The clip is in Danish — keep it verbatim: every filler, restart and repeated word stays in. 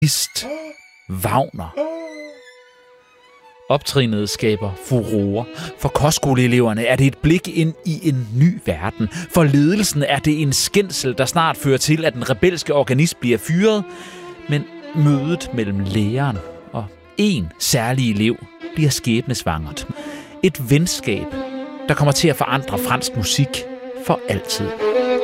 Liszt, Wagner. Optrinet skaber furore. For kostskoleeleverne er det et blik ind i en ny verden. For ledelsen er det en skændsel, der snart fører til, at den rebelske organist bliver fyret. Men mødet mellem læreren og en særlig elev bliver skæbnesvangert. Et venskab, der kommer til at forandre fransk musik for altid.